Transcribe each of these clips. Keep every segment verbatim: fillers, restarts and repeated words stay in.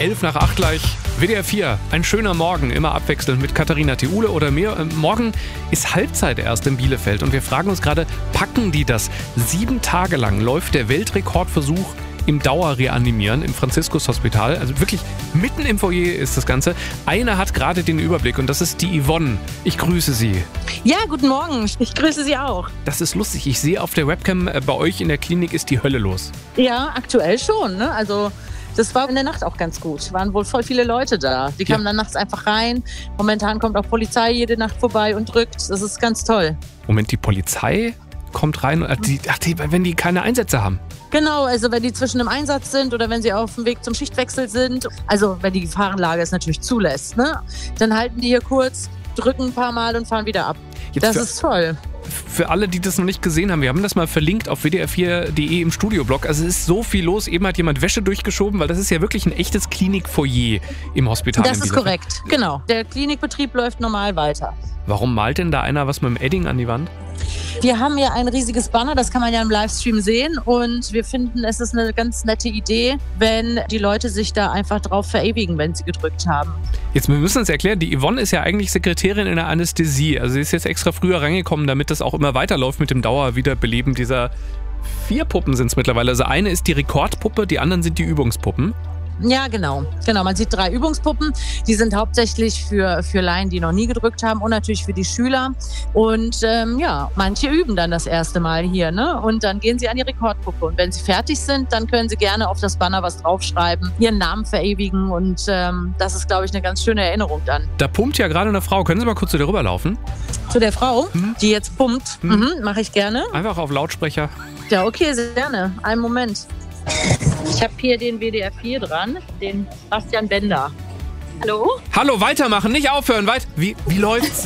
elf nach acht gleich. W D R vier, ein schöner Morgen, immer abwechselnd mit Katharina Theule oder mir. Morgen ist Halbzeit erst in Bielefeld und wir fragen uns gerade, packen die das? Sieben Tage lang läuft der Weltrekordversuch im Dauerreanimieren im Franziskus-Hospital. Also wirklich mitten im Foyer ist das Ganze. Einer hat gerade den Überblick und das ist die Yvonne. Ich grüße Sie. Ja, guten Morgen. Ich grüße Sie auch. Das ist lustig. Ich sehe auf der Webcam, bei euch in der Klinik ist die Hölle los. Ja, aktuell schon. Ne? Also das war in der Nacht auch ganz gut. Waren wohl voll viele Leute da. Die kamen ja dann nachts einfach rein. Momentan kommt auch Polizei jede Nacht vorbei und drückt. Das ist ganz toll. Moment, die Polizei kommt rein? Ach, die, ach, die, wenn die keine Einsätze haben? Genau, also wenn die zwischen einem Einsatz sind oder wenn sie auf dem Weg zum Schichtwechsel sind, also wenn die Gefahrenlage es natürlich zulässt, ne, dann halten die hier kurz, drücken ein paar Mal und fahren wieder ab. Jetzt das ist toll. Für alle, die das noch nicht gesehen haben, wir haben das mal verlinkt auf w d r vier punkt d e im Studioblog. Also es ist so viel los. Eben hat jemand Wäsche durchgeschoben, weil das ist ja wirklich ein echtes Klinikfoyer im Hospital. Das ist korrekt, genau. Der Klinikbetrieb läuft normal weiter. Warum malt denn da einer was mit dem Edding an die Wand? Wir haben ja ein riesiges Banner, das kann man ja im Livestream sehen und wir finden, es ist eine ganz nette Idee, wenn die Leute sich da einfach drauf verewigen, wenn sie gedrückt haben. Jetzt, wir müssen uns erklären, die Yvonne ist ja eigentlich Sekretärin in der Anästhesie. Also sie ist jetzt extra früher reingekommen, damit das auch immer weiterläuft mit dem Dauerwiederbeleben dieser vier Puppen sind es mittlerweile. Also eine ist die Rekordpuppe, die anderen sind die Übungspuppen. Ja, genau. Genau. Man sieht drei Übungspuppen. Die sind hauptsächlich für, für Laien, die noch nie gedrückt haben und natürlich für die Schüler. Und ähm, ja, manche üben dann das erste Mal hier, ne? Und dann gehen sie an die Rekordpuppe. Und wenn sie fertig sind, dann können sie gerne auf das Banner was draufschreiben, ihren Namen verewigen. Und ähm, das ist, glaube ich, eine ganz schöne Erinnerung dann. Da pumpt ja gerade eine Frau. Können Sie mal kurz zu der rüberlaufen? Zu der Frau, hm? die jetzt pumpt? Hm. Mhm, mache ich gerne. Einfach auf Lautsprecher. Ja, okay, sehr gerne. Einen Moment. Ich habe hier den W D R vier dran, den Bastian Bender. Hallo? Hallo, weitermachen, nicht aufhören. Weit wie, wie läuft's?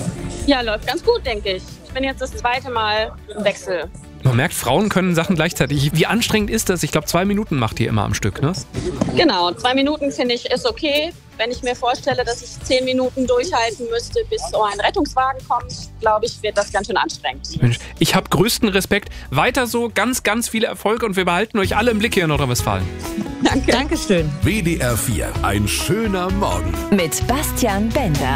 Ja, läuft ganz gut, denke ich. Ich bin jetzt das zweite Mal im Wechsel. Man merkt, Frauen können Sachen gleichzeitig. Wie anstrengend ist das? Ich glaube, zwei Minuten macht ihr immer am Stück, ne? Genau, zwei Minuten finde ich ist okay. Wenn ich mir vorstelle, dass ich zehn Minuten durchhalten müsste, bis so ein Rettungswagen kommt, glaube ich, wird das ganz schön anstrengend. Mensch, ich habe größten Respekt. Weiter so, ganz, ganz viele Erfolge und wir behalten euch alle im Blick hier in Nordrhein-Westfalen. Danke. Dankeschön. W D R vier, ein schöner Morgen. Mit Bastian Bender.